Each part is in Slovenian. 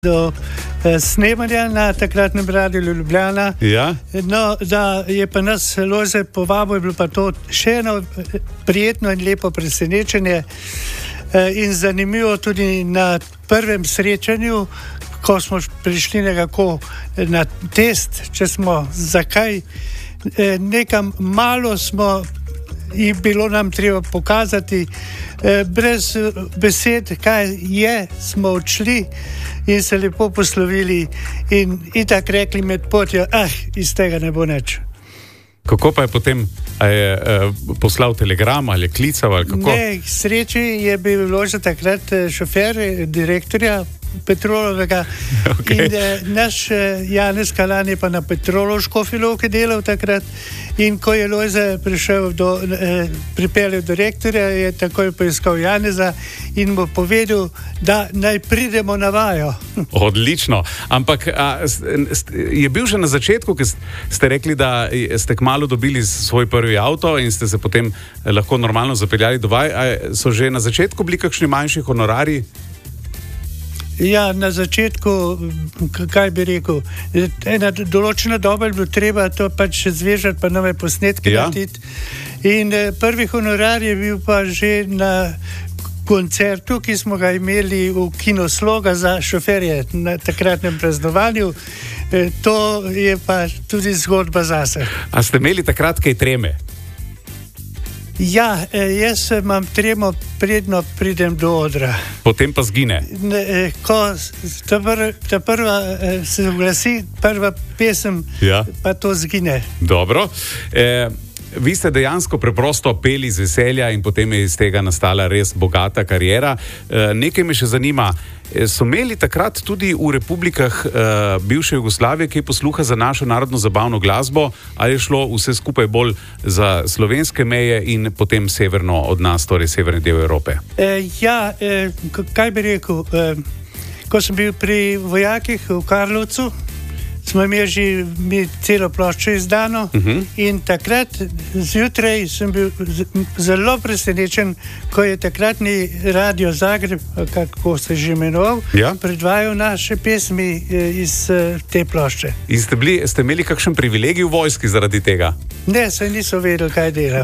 do snemanja na takratnem Radiu Ljubljana. Ja. No, da je pa nas Lojze povabil, je bilo pa to še eno prijetno in lepo presenečenje in zanimivo tudi na prvem srečanju, ko smo prišli nekako na test, če smo zakaj nekam malo smo in bilo nam treba pokazati, brez besed, kaj je, smo odšli in se lepo poslovili in tako rekli med potjo, iz tega ne bo nič. Kako pa je potem, poslal telegram ali klical ali kako? Ne, sreči je bilo že takrat šofer direktorja Petrolovega. Okay. In naš Janez Kalan je pa na Petrolu Škofji Loki delal takrat in ko je Lojze pripeljal do rektorja, je takoj poiskal Janeza in mu povedal, da naj pridemo na vajo. Odlično, ampak je bil že na začetku, ki ste rekli, da ste kmalu dobili svoj prvi avto in ste se potem lahko normalno zapeljali do vaj, so že na začetku bili kakšni manjši honorarji? Ja, na začetku, kaj bi rekel, ena določena doba je bilo treba to pač zvežati, pa nove posnetke narediti. In prvi honorar je bil pa že na koncertu, ki smo ga imeli v Kino Sloga za šoferje na takratnem praznovanju. To je pa tudi zgodba zase. A ste imeli takrat kaj treme? Ja, jaz imam tremo, predno pridem do odra. Potem pa zgine. Ko ta prva se oglasi, prva pesem, pa to zgine. Dobro. Vi ste dejansko preprosto peli z veselja in potem je iz tega nastala res bogata kariera. Nekaj me še zanima, so imeli takrat tudi v republikah bivše Jugoslavije kaj posluha za našo narodno zabavno glasbo, ali je šlo vse skupaj bolj za slovenske meje in potem severno od nas, torej severni del Evrope? Kaj bi rekel, ko sem bil pri vojakih v Karlovcu, smo imeli že celo ploščo izdano in takrat zjutraj sem bil zelo presenečen, ko je takratni Radio Zagreb, kako se že imenoval, predvajal naše pesmi iz te plošče. In ste imeli kakšen privilegij v vojski zaradi tega? Ne, saj niso vedeli, kaj delam.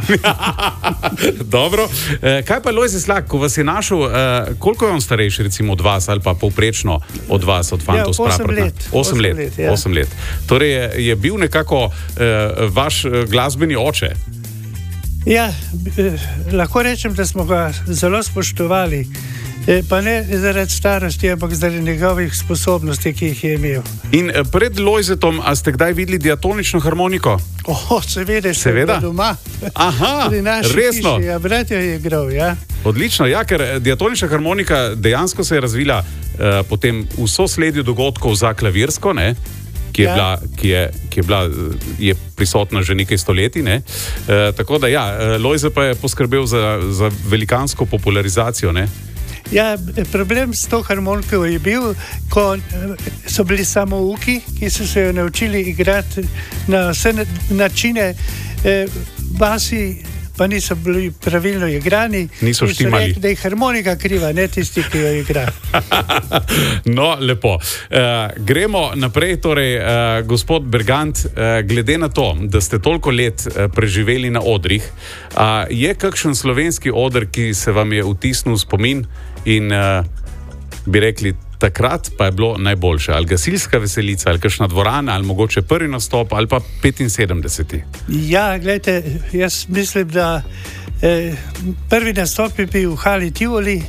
Dobro. Kaj pa Lojze Slak, ko vas je našel, koliko je on starejši recimo od vas ali pa povprečno od vas, od fantov s Praprotna? 8 let. 8 let. Torej je bil nekako vaš glasbeni oče? Ja, lahko rečem, da smo ga zelo spoštovali. Pa ne zaradi starosti, ampak zaradi njegovih sposobnosti, ki jih je imel. In pred Lojzetom, a ste kdaj videli diatonično harmoniko? Seveda. Doma. Aha, resno? Ja, brat jo je igral, ja. Odlično, ja, ker diatonična harmonika dejansko se je razvila potem v sosledju dogodkov za klavirsko, ne? Ki je prisotna že nekaj stoletij. Ne? Tako da Lojze pa je poskrbel za velikansko popularizacijo. Ne? Ja, problem s to harmoniko je bil, ko so bili samouki, ki so se jo naučili igrati na vse načine, basi pa niso bili pravilno igrani. Niso štimali. In so rekli, da je harmonika kriva, ne tisti, ki jo igra. No, lepo. Gremo naprej, torej, gospod Bergant, glede na to, da ste toliko let preživeli na odrih, je kakšen slovenski oder, ki se vam je vtisnil v spomin in bi rekli, takrat pa je bilo najboljše? Ali gasilska veselica, ali kakšna dvorana, ali mogoče prvi nastop, ali pa 75. Ja, gledajte, jaz mislim, da prvi nastop je bil v Hali Tivoli,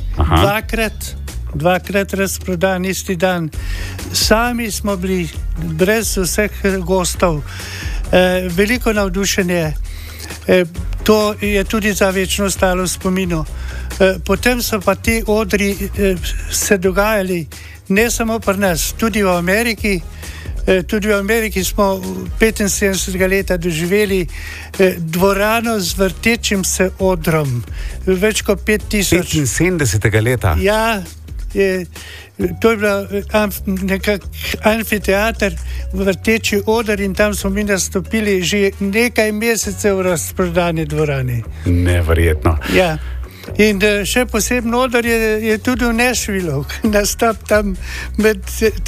dvakrat razprodan isti dan. Sami smo bili brez vseh gostov, veliko navdušenje. To je tudi za večno ostalo v spominu. Potem so pa ti odri se dogajali ne samo pri nas, tudi v Ameriki. Tudi v Ameriki smo 75. leta doživeli dvorano z vrtečim se odrom. Več kot 5000. 75. leta? Ja, to je bila amfiteater, vrteči oder in tam smo mi nastopili že nekaj mesecev v razprodani dvorani. Neverjetno. Ja. In še posebno odor je tudi v Nashvillu, nastop tam med